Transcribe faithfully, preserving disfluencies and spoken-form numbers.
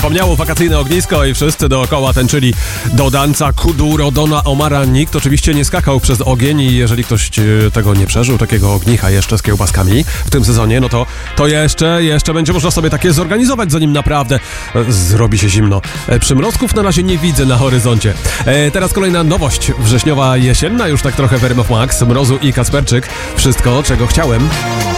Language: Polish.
Wspomniało wakacyjne ognisko i wszyscy dookoła tańczyli do danca Kuduro Dona Omara. Nikt oczywiście nie skakał przez ogień i jeżeli ktoś tego nie przeżył, takiego ognicha jeszcze z kiełbaskami w tym sezonie, no to, to jeszcze, jeszcze będzie można sobie takie zorganizować, zanim naprawdę zrobi się zimno. Przymrozków na razie nie widzę na horyzoncie. E, teraz kolejna nowość wrześniowa, jesienna, już tak trochę w R M F Max, Mrozu i Kasperczyk. Wszystko, czego chciałem.